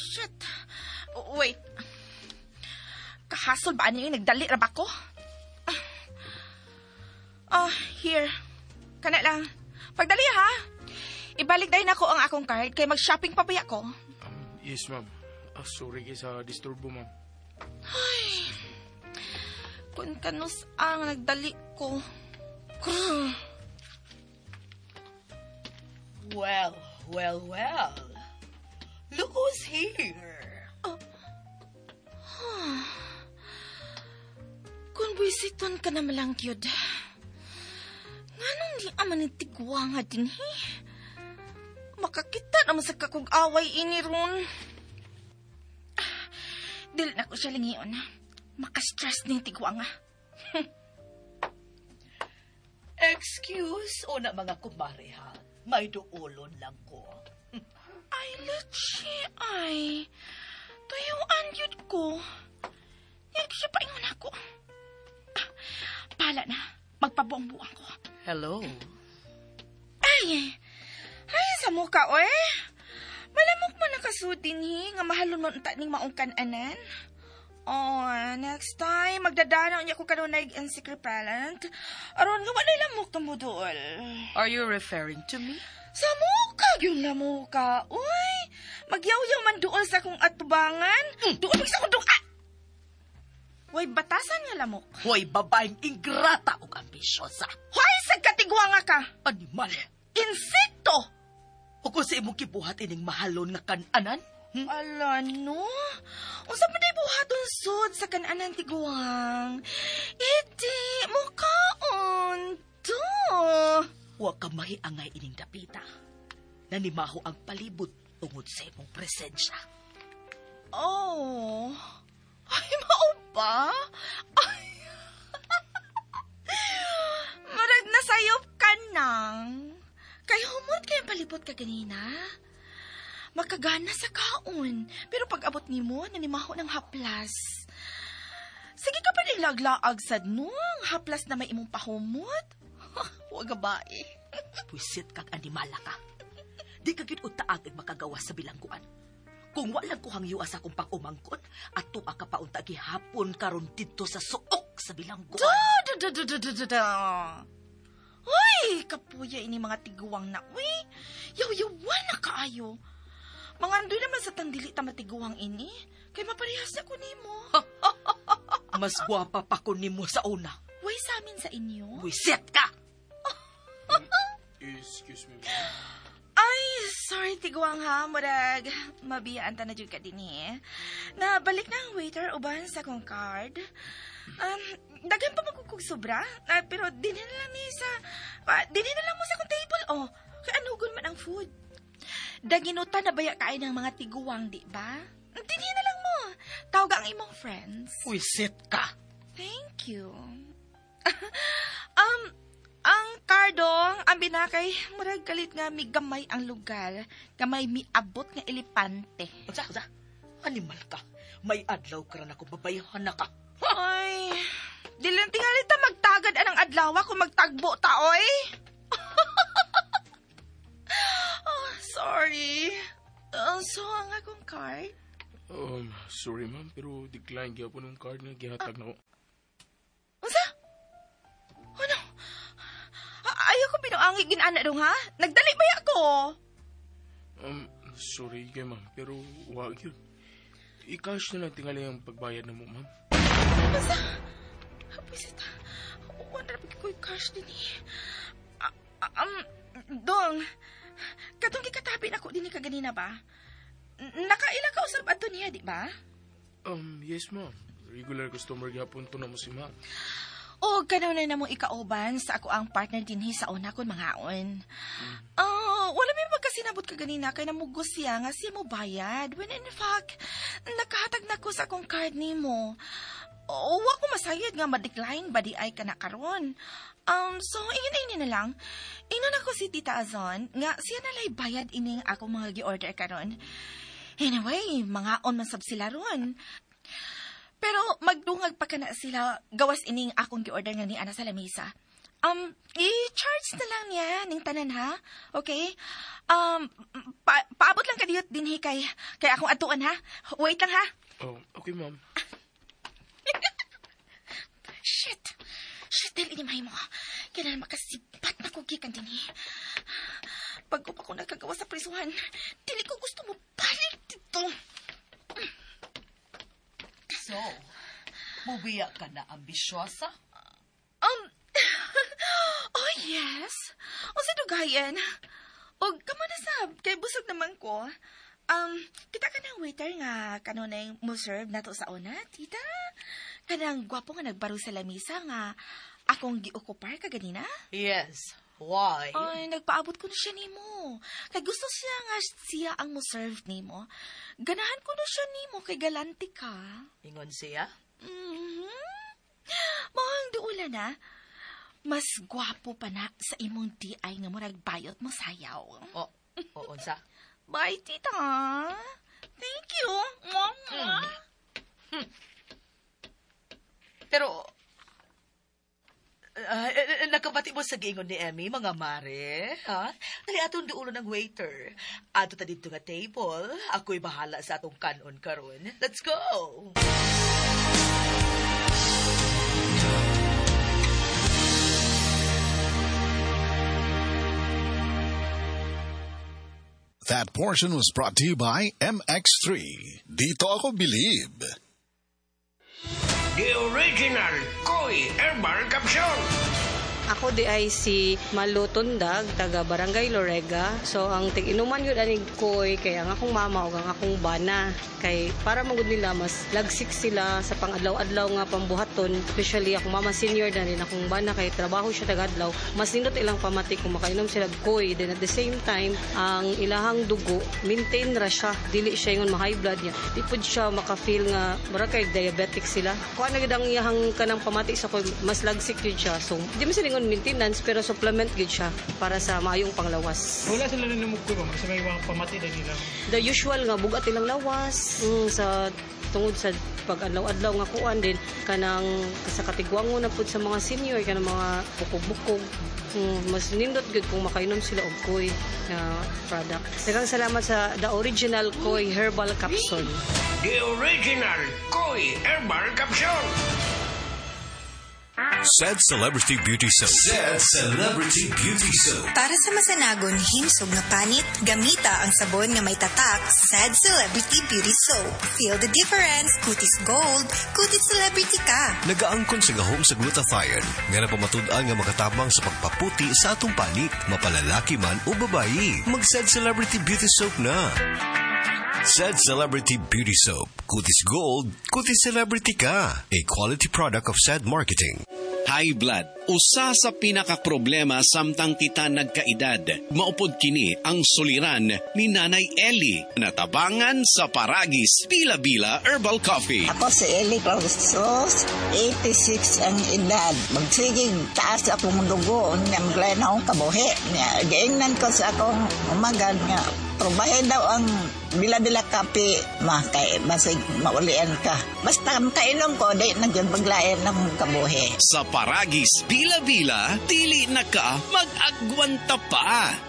shit. Wait. Kahasol ba niyo nagdali ra ba ko? Here. Kana lang. Pagdali ha. Ibalik dahil ako ang akong card kay mag-shopping pa ba ko? Yes, ma'am. Sorry kayo sa disturbo, ma'am. Ay. Kung kanus ang nagdali ko. Well. Look who's here. Kung buisiton ka na malang yun. Nganong di aman itigwa nga din, Makakita naman sa kakong away ini ron. Dili na ko siya lingiyon. Makastress ning tigwa nga. Excuse o na mga kumare ha. May duulon lang ko. Ay, Leche, ay. Tuyuan yun ko. Yan siya pa ingon ako. Pala na. Magpabuang-buang ko. Hello. Ay, sa mukha, oy. Malamok mo nakasudin, nga mahalon mo unta ning maong kananan. Next time, magdadanaw niya ko kanunay ang secret talent. Aron nga wala lamok na mo dool. Are you referring to me? Sa mukha, yung lamuka, oy. Magyaw-yaw man dool sa kong atubangan. Dool sa kong dunga. Way, batasan nga lamok. Hoy, babaeng ingrata o ambisyosa. Hoy, sagkatigwa nga ka. Animal. Insekto. O kung sa imong kibuhat ining mahalon nga kananan? Ala, no? Unsa pa day buhaton sud sa kananan tiguang? Iti, mukhaon. To. Wa ka mahiangay ining dapita. Nanimaho ang palibot tungod sa imong presensya. Oh. Ay, mao ba? Ay. Marag nasayop ka nang. Kay humot kayo palibot ka ganina. Makagana sa kaon. Pero pag abot ni mo, nanimaho ng haplas. Sige ka pa rin laglaag sad nung haplas na may imong pahumot. Huwag bae. Puisit kag animala ka. Di ka gid utaag makagawas sa bilangguan. Kung walang kuhang yuas akong pag-umangkot, ato ka paunta gihapon karon dito sa suok sa bilangguan. Uy, kapuya ini mga tiguang na, uy. Yaw-yawan na kaayo. Mga andoy naman sa tandili tamatiguang ini, kay maparehas na ko nimo. Mas gwapa pa ko nimo sa una. Uy, sa amin sa inyo. Wisit ka! Excuse me, ma'am. Ay, sorry tiguang ha, murag. Mabiyaan ta na dyan ka din Nabalik na ang waiter uban sa kong card. Dagan pa magkukog sobra. Pero dinin na lang dinin na lang mo sa kong table, Kaya anugon man ang food. Daginutan na baya kain ng mga tiguang, di ba? Dinin na lang mo. Tawag ang imong friends. Wisit ka! Thank you. Ang kardong, ang binakay, murag galit nga mi gamay ang lugar. Gamay mi abot nga elepante. Unsa? Animal ka. May adlaw ka rin ako, babayahan na ka. Ay, dilang tingali ta magtagad anang adlaw kung magtagbo ta, oy. Sorry. So, ang akong card? Sorry, ma'am, pero decline gyapon ng card nga gihatag na ko. Unsa? Ano? Ayaw ko binuangi ginana dong, ha? Nagdali ba ako? Sorry kay ma'am, pero wag yun. I-cash na lang tingali ang pagbayad na mo, ma'am. Basta, bisit, wala na ko yung cash din Dong, katong kikatabi na ko din kaganina ba? Nakailang ka usap ato niya, di ba? Yes, ma'am. Regular customer gyapon to na mo si ma'am. O, ganaw na namong ikauban sa ako ang partner din sa una kon mangaon. Wala may magkasinabot ka ganina kay namugos siya nga siya mo bayad. When in fact, nakahatag na ko sa akong card ni mo. Wa ko masayad nga ma-decline ba di ay ka na karon. So, ingin na lang. Ingin ako si Tita Azon nga siya nalay bayad ining akong mga gi-order karon. Anyway, mga on masab sila ron. Pero magdungag pa ka na sila gawas ining akong gi-order nga ni ana sa lamesa. I-charge na lang niya ning tanan, ha? Okay? Paabot lang ka din, kay akong atuan, ha? Wait lang, ha? Oh, okay, ma'am. Shit, dahil inimay mo. Kailangan makasibat na kugikan din, Bago pa ko nagkagawa sa prisuhan, dili ko gusto mo balik dito. So, mubiya ka na ambisyosa? Oh, yes. O sa dugayan. O, kamo na sab, kay busog naman ko. Kita ka ng waiter nga kanunay mo serve na to sa una, tita? Kanang gwapo nga nagbaro sa lamisa nga akong giokupar ka ganina? Yes. Why? Ay, nagpaabot ko na siya nimo. Kay gusto siya nga siya ang mo serve nimo. Ganahan ko na siya nimo kay galanti ka. Ingon siya? Mahang duula na. Mas gwapo pa na sa imong DI nga murag bayot mo sayaw. Unsa? Bye, tita. Thank you. Pero, nakabati mo sa giingon ni Emmy, mga mare, ha? Dali atong duulo ng waiter. Ato ta dito nga table. Ako'y bahala sa atong kanon karon. Let's go! That portion was brought to you by MX3. Dito ako believe. The original Koi Herbal Capsule. Ako di ay si Malu Tundag, taga Barangay Lorega. So, ang tig-inuman yun aning koy, kaya ang akong mama o ang akong bana. Kay para magud nila, mas lagsik sila sa pang-adlaw-adlaw nga pambuhaton. Especially akong mama senior na rin, akong bana, kay trabaho siya taga-adlaw. Mas nindot ilang pamati kung makainom sila koy. Then at the same time, ang ilahang dugo, maintain ra siya. Dili siya yung ma-high blood niya. Di po siya makafeel nga, mara kay diabetic sila. Kung ano ang iyahang kanang pamati sa koy, mas lagsik yun siya. So, di mo silingon maintenance, pero supplement yun siya para sa maayong panglawas. Wala sila na namugko ba? Sa may mga pamati na nila. The usual nga, bugat ilang lawas. Sa tungod sa pag-adlaw-adlaw nga kuan din, kanang sa katigwango na po sa mga senior, kanang mga bukog-bukog. Mas nindot good kung makainom sila og koy na product. Daghang salamat sa the original Koi Herbal Capsule. The original Koi Herbal Capsule. Said Celebrity Beauty Soap. Said Celebrity Beauty Soap. Para sa masanagon himsog nga panit, gamita ang sabon nga may tatak, Said Celebrity Beauty Soap. Feel the difference, kutis gold, kutis celebrity ka. Nagaangkon sa gahom sa glutathione, nga napamatud-an nga makatabang sa pagpaputi sa atong panit, mapalalaki man o babayi. Mag-Said Celebrity Beauty Soap na. Said Celebrity Beauty Soap. Kutis Gold, kutis celebrity ka. A quality product of Said Marketing. High blood, usa sa pinakaproblema samtang kita nagkaedad. Maupod kini ang suliran ni Nanay Ellie. Natabangan sa Paragis Bila-Bila Herbal Coffee. Ako si Ellie Clausos, 86 ang edad. Magsigig taas akong dugo, niyang akong kabuhi. Gaingnan ko sa akong umagad nga. Probahe daw ang bila-bila kape, kay basig maulian ka. Basta kainom ko, di nagyan ng kabuhi. Sa Paragis Bila-Bila, dili na ka mag-agwanta pa.